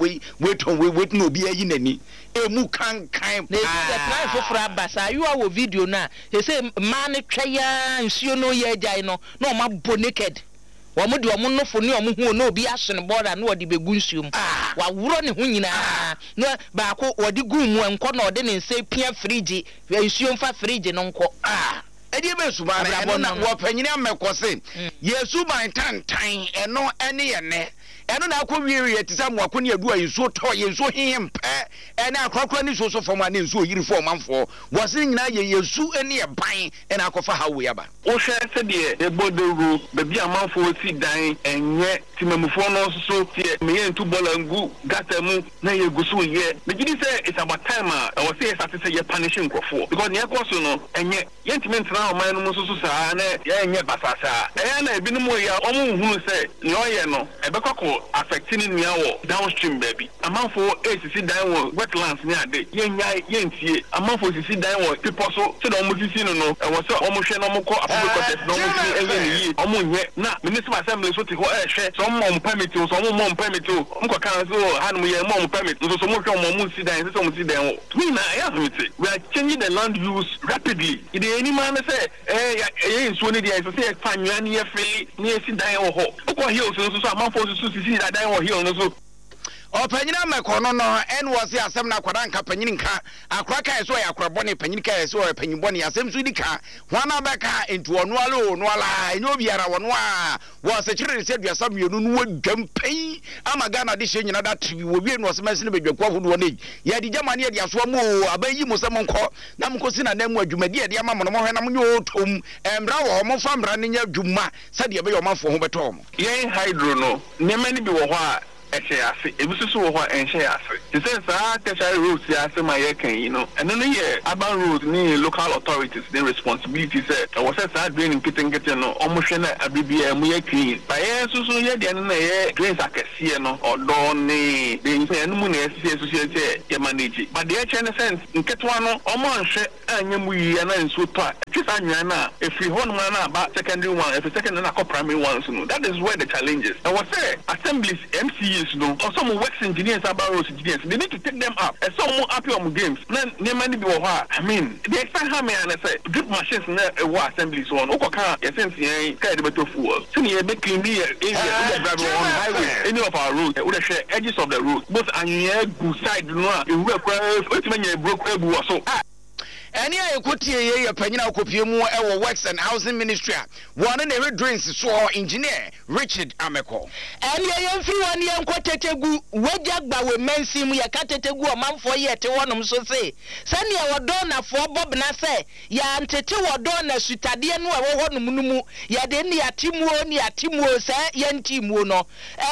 no bi ayi nani emu kankan na the price for abasa you are video na he say man twaya nsuo no ye agyan no na o ma bo naked omo de omo no fo ni omo hu no obi ahye border na odi begu nsuom wa wuro ne hu nyina na ba ko odi gu mu enko na odi ne nse pia fridge nsuom fa fridge no nko edi be suba na wo panyini amekose yesu ban tantan eno ene ye ne eno na akọ wiye tisa mo akọ ne adu ayeso to yeso hihempe ene akrokro ni so fom ane nso yiri fom manfo wo se nyina ye yesu ene ye ban ene akofa hawo yaba wo hwe se de ebodoru bebi amanfo si dan enye timamufo no so tie meye ntu bola ngu gatamu na ye gusu ye begidi se it's about time wo se yesate se ye punishing krofo because ne ekoso no enye yentiment na o man no so saa na ye enye basasa na ebi no ya omo hunu se ne oye no ebekoko affecting niawo downstream baby amanfo sisi dan wo wetlands ni ade yentie amanfo sisi dan wo people so do mo sisi no wo se omo hwe no mo ko apobe contest no mo sisi enye ni yi omo nye na municipal assembly so ti ho hwe so mo permit so mo permit o mo kan so hanu ye mo permit so mo hwe mo sisi dan so mo sisi dan wo we na ya so me we are changing the land use rapidly ide any man say nso ni dia so say fanwa ni ye feli ni sisi dan wo ho ko hill so amanfo so sisi dan wo hill no so opanyina mekono no en wose asem na kwada nka panyini nka akwa kai so ya kwabɔ ne panyini kai so ya panyinbɔ ne asem so dika hwana beka entu ono ala enyo biara wono a wo se kyerɛ se duasa mienu no wadwam pai ama Ghana de hye nyina da tv wo bi no semase ne bedwakwa hodo ne ya di jamane ya di aso mo abayi mo sem nkɔ na mkosi na namu adwumadi de ama mo no hwe na mo nyo tom embra wo mo fa mbra ne nya adwuma sade ye be yo manfo ho beto mo yen hydro no ne mani bi wo ho a ese ebususu wo ho enhye ase the sense tertiary roads ya ase ma ye kan you know and no ye urban roads ni local authorities their responsibility say was say drain nkete no omohwe na abibia mu ye clean ba ye susu ye de na ye drains akese no odo ni de nse no mu na ese ye manage but the actual sense nketwa no omonhwe anyam yi na nso to a twisa nwan na efri ho no na ba secondary one if second na primary one so no that is where the challenge is and was say assemblies MCs no or some works engineers about roads engineers they need to take them up and some more happy on games na many be I mean they expect how many say drip machines na assemblies on okoka essence yen kai de beto fuel so you be clean the area drive on highway any of our roads we dey share edges of the road both anywhere good side no e we kwa wetin broke ebu so eni ayekotie ye panyina akopie mu ewo works and housing ministry one na we drains so engineer Richard Ameko eni ye mfiri woni enkotetegu wajagba we mensim ye katetegu o manfo ye te wonom so se sane ye wodo na fo bob na se ya ntete wodo na sutade no ewo honum numu ya de ni atimuo se ye ntimuo no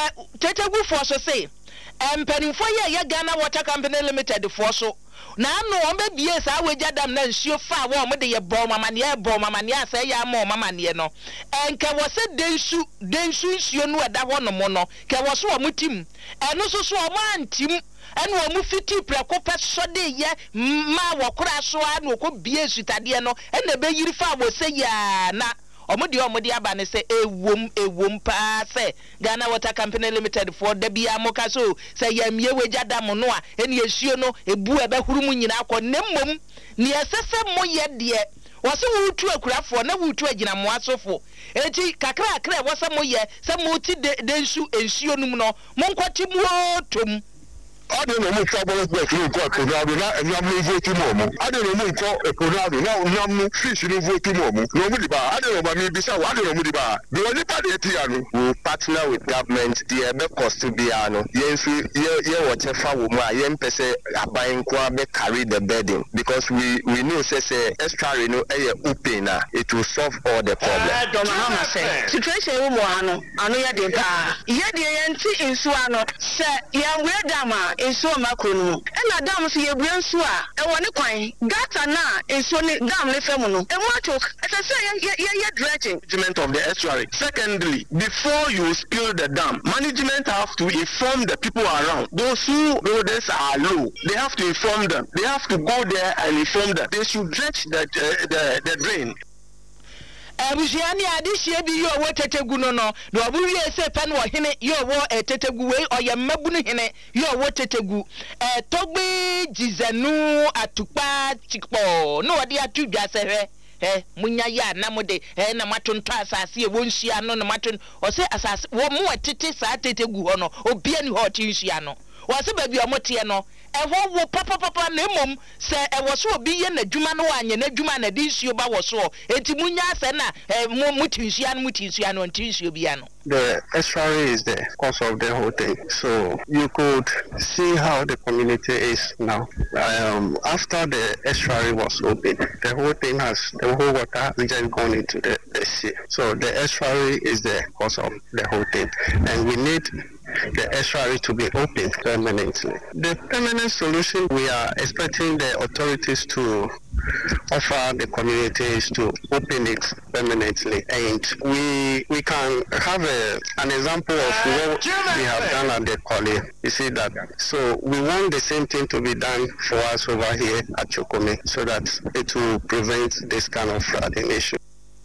tetegu fo so se empanimfo ye Ghana Water Company Limited fo so na no on be bie sa weja dam na nsuo fa wo mo de ye bɔ mama ne asa ya ma mama ne no enke wo se densu nsuo no eda ho no mo no ke wo so wo mutim eno so wo antim eno wo mu fiti preko pe so de ye ma wo kura so a no ko bie sutade no ena be yiri fa wo se ya na omodi aba ne se ewom pa se Ghana Water Company Limited for da bia moka so se yamie wagya dam no a ene esuo no ebu ebe huru mu nyina akọ nemmom ne esese moye de wose wutu akurafo na wutu agina moasofo enti kakra wose moye se muti de ensuo num no monkwati muotom I don't know much about the food court, and I'm voting more. I don't know much about Conrado, now I'm fishing voting more. Nobody bar, I don't know about me, besides, I don't know the bar. The only party will partner with government, the Ebe Costubiano, yes, whatever woman, yen pese, buying Kwabe carry the burden because we know, say, extra, open, it will solve all the problems. I don't know how to say. Situation, I know you're the Yeti in Suano, say, young weird dama. Enso makro no na dam so yebue nso a e woni kwan gata na enso ni dam le fam no e mo tok ye dredging management of the estuary. Secondly, before you spill the dam, management have to inform the people around. Those who roads are low, they have to inform them. They have to go there and inform them. They should dredge the drain. Abusiani adishie bi yo wo tetegu no no obuwie se pe no hene yo wo tetegu we oye mabunu hene yo wo tetegu togbe jizanu atupa chikpo no odi atudwa se hwe munya ya na mode na matonto asase e wonhia no na maton o se asase wo mu atete sa tetegu ho no obia ni ho tinhia no wo se ba bi omote no eho wo papa na emom se ewo so obi ye na dwuma no anye na dwuma na di nsuo ba wo so enti munya ase na mutinhia no ntinhia bia no. The estuary is the cause of the whole thing. So you could see how the community is now. After the estuary was open, the whole water just gone into the sea. So the estuary is the cause of the whole thing. And we need the estuary to be open permanently. The permanent solution we are expecting the authorities to offer the community is to open it permanently, and we can have an example of what we have done at the Koli. You see that? So we want the same thing to be done for us over here at Chokome, so that it will prevent this kind of flooding issue.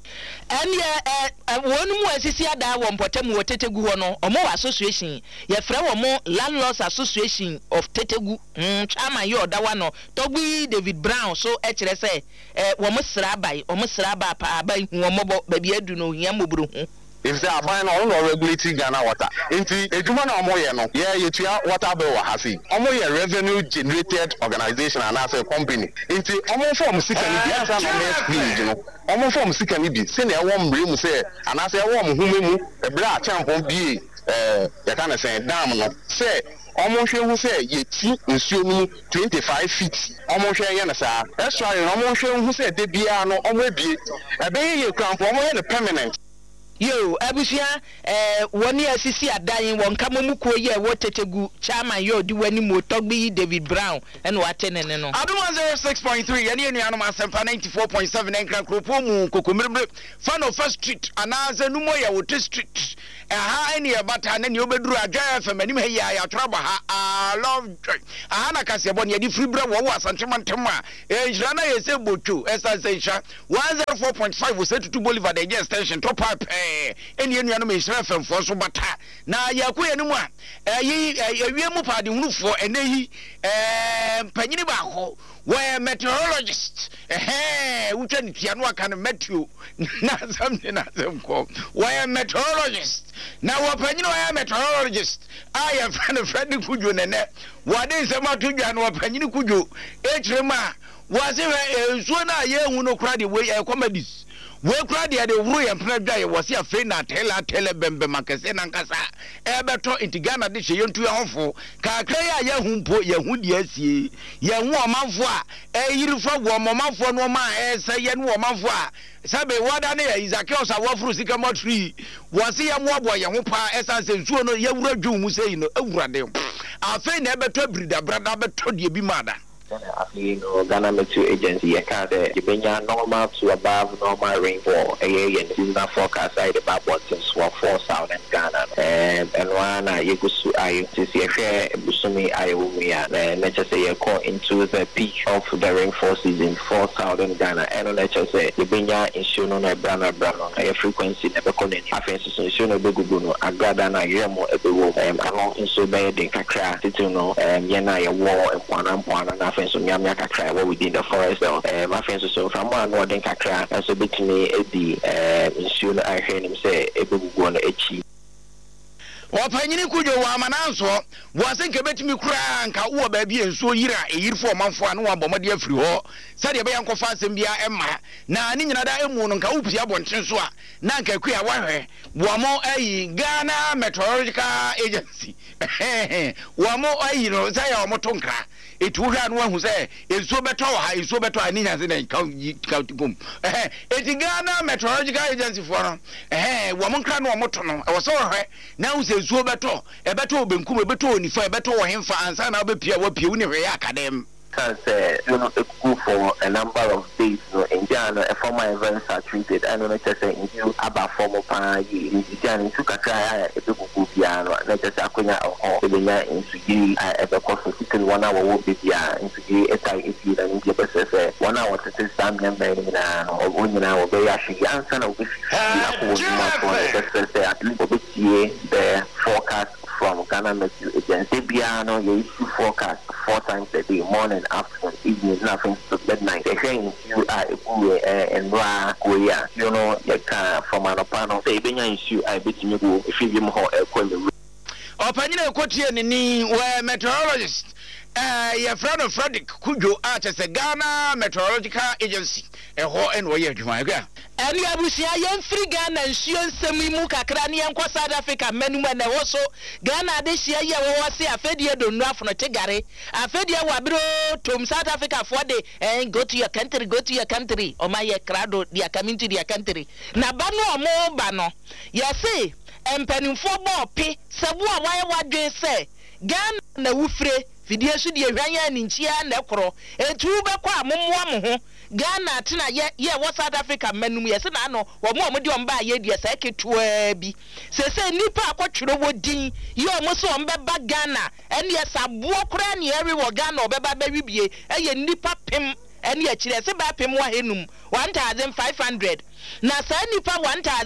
And one more assistant one potem with Tetegu no or more association. Ye friend or more landlords association of Tetegu. Chama yo da one Toby David Brown so HSA almost rabbi pa by one baby do no yamubru. If they are buying all regulating Ghana water, into a human or yeah, you water bill hasi. Almost a revenue generated organization and as a company. Into almost from second, you know, almost from second, be send a warm room say, and as a warm whom a bra champ won't be you can say, damn, no, say. Almost you say ye tea in 25 feet. Almost a yanasa. That's why almost who said they be no almost be a baby you come from the permanent. Yo, abusia one year sisi adan won kamomuko ye wo tetegu chairman yo di wani mo Togbi David Brown and watene no Adu 106.3 yani enu asempa 94.7 enkra kropo mu kokomirbre fan of first street anaze numo ya wote street ha eni ebata na ni obeduru adwa FM anim he ya traba ha love joy na kase bo ne di free bra wo asantemantem a ejira na yese bocho esasensha 104.5 wo setutu Bolivar the extension top up eni enu anu me Israel FM for so bata na yakoye ni mu a awie mu pade hunufo eneyi panyini ba ho we meteorologist utwa ni tia no aka no meteo na something na semko we meteorologist na wo panyini we meteorologist I friend Kujo nene wade nsema tudwa no panyini Kujo echirema wase ensuo na ye hu no kra de we comedies we kra de wuru ye mpna dwa ye wase afi na tele bembe makese na nkasa ebeto intigana de hye yentu ehofo kakra ya ye hu mpo ye hu de asie ye hu omanfo a eyirifo wo omanfo no ma ese ye no omanfo a sabe wada ne ya Isakios awofuru sikamo tree wase ye moabo ye hu pa esa sensuo no ye wura dwu mu sei no ewura de afi na ebeto brida brada beto de bi mada Ghana Meteo Agency, a card, the normal to above normal rainfall, a seasonal forecast, I the Babotins for 4 southern Ghana, and one Yegusu, I see a fair Busumi, Iomia, and let's just say a call into the peak of the rainfall season for southern Ghana, and let's just say the Benya in Shuno, Brana, a frequency never calling, I fancy Shuno Beguno, Agradana, Yamo, a bewo, along in so bad in Kakra, Tituno, Yena, a war, and Puanam, and I fancy Yamia Kakra, within the forest, my friends so from one northern Kakra, and so between me, Eddie, Shuno, I heard him say, a beguno, a cheap. Wapanyini kujo wa mananso wasenke betimi kura nka wo ba bi enso yira eyirfo manfo anu wa bomade afiri ho sade be yankofa asem bia emma na ni nyina da emu no nka upi abonten so a na nka kua wahwe wo mo ayi Ghana Meteorological Agency wo mo ayi no say ya mo tonkra etu hwa no ahu say enso beto ha enso beto ani nya se na nka gum eti Ghana Meteorological Agency for no wo mo nkra no mo to no e wo so hwe na u se enso beto e beto obenkum e beto onifa e beto wo hemfa ansa na obepia wapia uni hwe academy can say, go for a number of days. In Ghana, a former events are treated. I don't know, just say, you about former party in Ghana, took a try a good piano, not just a queen or the into you at a cost of 1 hour will be piano, into you, as I if you and give us 1 hour to say something, or 1 hour, they actually answer with the forecast from Ghana Meteo Agency. Biano, you issue forecast 4 times a day, morning, afternoon, evening, nothing to midnight. They say you are a boy and Ra, Korea, you know, you can from an opano, say, Benya issue, I bet you go, if you give me a question. Opinion, Kotian, ni were meteorologist. Your friend of Frederick Kujo as a Ghana Meteorological Agency, a whole and way to my girl. And you have young free Ghana and she and Semi Muka Cranian South Africa, men when also Ghana this year was a Fedia don't know from a Tegare, a Fedia Wabro to South Africa for the and go to your country, or my crowd, they are coming to their country. Nabano more bano. Yes, and penny for more pay, Sabua, why what they say Ghana na wufre. Fidie so de hwanya ninchia na ekoro etu be kwa momwa mo ho Ghana tena ye South Africa manum ye se na no wo mo de omba ye die sa ketua bi se nipa akotwero wodin ye omo so ombe ba Ghana ene ye sabo kora ne ewe wo Ghana obeba ba wibie eye nipa pem ene ye kire se ba pem wa henum 1500 na sa nipa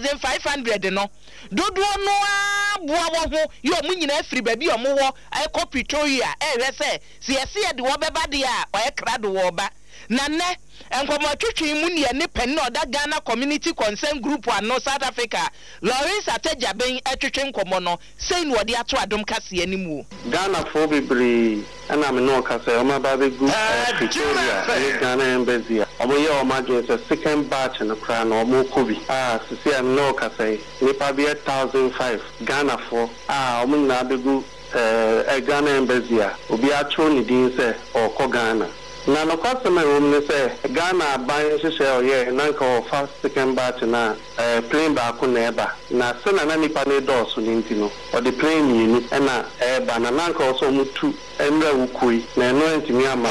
1500 no dodo no aboa wo ho ye omu nyina afiri ba bi omo wo ekọ Pretoria ehwe se ye de wo beba de a o ekrado wo ba na ne enkomo twetwe mu ne ne pen na oda Ghana Community Concern Group ano South Africa Lawrence Atejaben etwetwe nkomo no sei no de ato adom kase animu Ghana for bibri ana me no kase o ma ba be group Pretoria Ghana embassy o mo ye o ma je se second batch no kra no mo kobi sisi am no kase nipa be 1005 Ghana for o mo na be group Ghana embassy obi a tro ni din se o ko Ghana na no customer room ne say Ghana ban hye ye na nka first second batch na plane ba ko na eba na se na nipa ne dose ni ntino o de plane ni na eba na nka so mutu emra wukui na no ntimi ama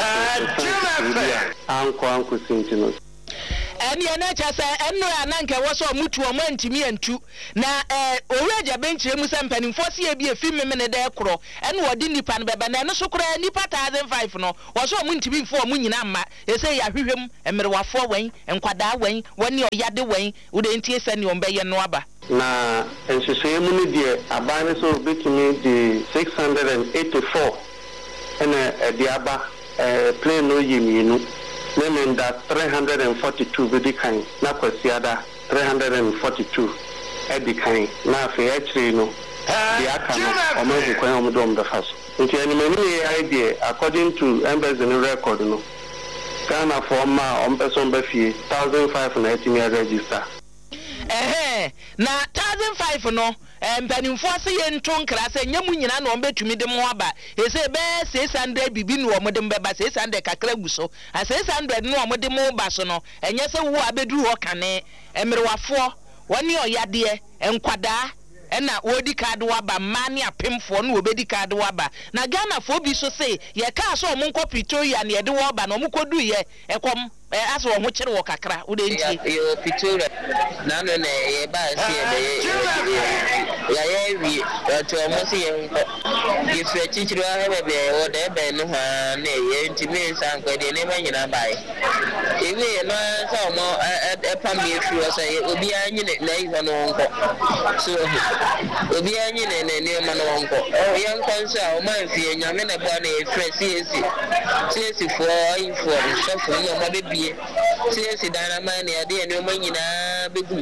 anko sintino and ye na cha say eno ananka wo so mutu o mantimi antu na oweja benchire mu se mpanimfo se ye bi efi memene de ekro eno wodi nipa no beba na eno so kora nipa 1005 no wo so muntimi mfo mu nyina ma ye say ya hwehwem emerewafo wen enkwada wen woni oyade wen wo de ntie se ne ombe ye no aba na enhyehyɛ mu ne de abane so betumi de 684 ena de aba plane no yimienu Name that 342 bidikan na kwasiada 342 edikan na fe actually no the akano omo kwan omo dom the first nti enimeni idea according to embassy record no Ghana for ma ompeso fie 1500 na etimi register na 1005 no mpanimfo ase ye ntonkra se nyamu nyina na ombetumi de mo aba ese be 600 bibi no omode mbeba 600 kakra guso a 600 no omode mo ba so no enye se wo abedu ho kane emerewafo woni oyade enkwada ena wodi card waba mani apemfo no obedi card waba na Ghana fo bi so say ye ka so omonko Pretoria na ye de woba na omokodu ye ekom aso wo kire wo kakra wo de nti yo Pretoria na no na ye ba se ya wi to mo se ye nko ye fe chichiro ha be wo de be no ha na ye nti me san ko de ne ba nyina bai ewe no so mo pam ye fi wo say obi anyi na iho no nko so obi anyi ne ma no nko ye nko so a o ma fi nyame na bo na e fre CAC for info so for yo ma be CAC dana man ya de ne man nyina begu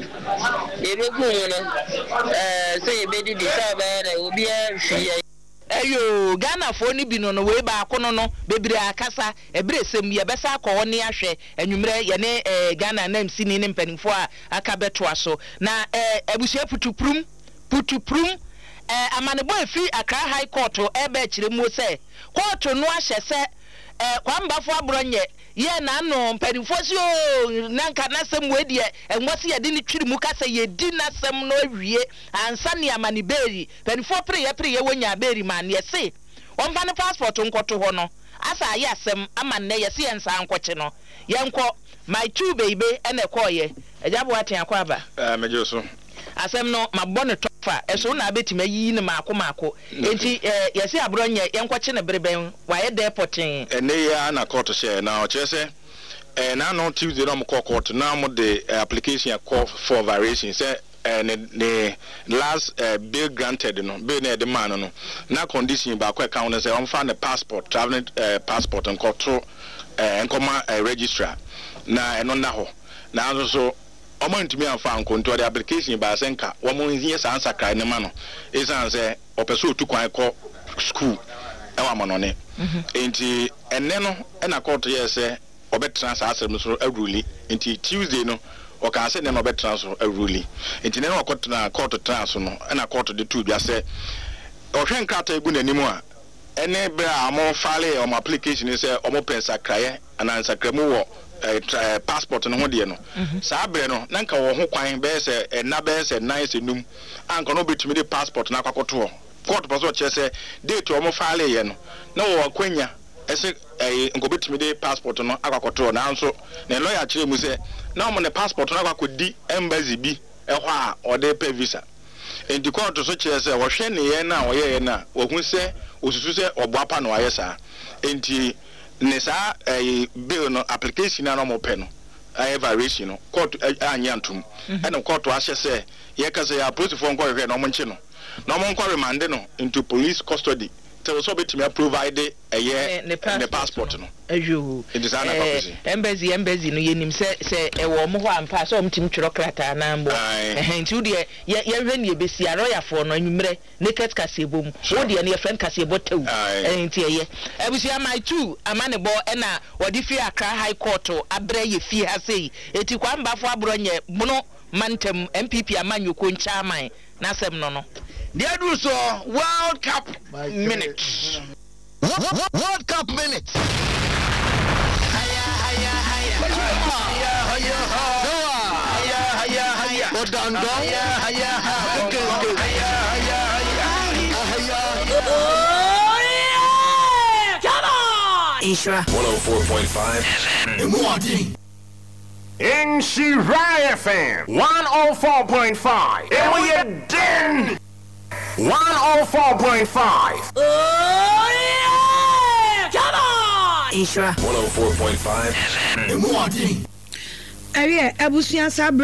no say be di saba na obi a fi eyo Ghana fo ni bi no we ba ko no bebre akasa ebresem ye besa akọ ne ahwe anwumre ye ne Ghana nam sini ne mpanimfo a aka beto aso na abusua putuprum amanebo efi Accra High Court ebe kire mu se court no ahye se kwambafo abronye ye na no mpanimfo si o nanka nasem wedi enwose ye de ne twiri mu kasa ye di nasem no awie ansa ne amaniberi mpanimfo pre ye wonya beri man ye se omfa ne passport nkoto ho no asa ye asem amanne ye se ye nsa ankoche no ye nko my two baby ene koye ejabo aten akwaba mejoso asem no mabone tofa eso na betima yi ne maako enti yesi abronye yenkoche ne bereben waye deporting ene ya na court share na o chese na no Tuesday no mo court na mo the application call for variation say the last bill granted no bill na the man no na condition ba kwa account say on find the passport traveling passport and control enkoma registrar na eno na ho na so omo ntimi anfa nkonto the application ba senka omo hiye sa answer cry ne ma no isan say opeso otu kwan ko school e wa mo no ne enti enne no e na court ye say obetra sa asem so aruli enti Tuesday no o ka say ne no obetra so aruli enti ne no court trans no e na court de tu bia say o hwen krata egu nanimu a ene bra amo file o application say omo pensa kraye anansa kramu wo passport no ho de no saa bre no nanka wo ho kwan be se na be se nice enum anka no betumi de passport na kwakoto court paso che se date o mo file ye no na wo kwanya ese nko betumi de passport no akwakoto na nso na lawyer kire mu se na mo ne passport no akwakodi embassy bi ehwo a o de pay visa enti court so che se wo hwe ne ye na wo ye na wo hu se osusu se oboapa no aye saa enti nesa bill no application na no mo pe no variation no court anyantum and court wa hye ye ka say approach for nko hwe no mo nche no no mo nko remand no into police custody tell so betimi provide the passport no ayo embassy no yenim se wo mo ho ampa so omtim twero krata na mbo nti de ye hwe ne besi aroya for no anwumre naked kasebom wo de ne friend kasebo tawu nti ye abusia my two amanebo na wodi fi Accra High Court abre ye fi ha sei eti kwambafo abronye mono mantem MPP amanyoko nchaman na sem no Dear do so World Cup minute. World Cup minute. Ishra 104.5 in Shirai FM 104.5 and we are done 104.5 oh yeah come on Ishra 104.5 Abusian Sabra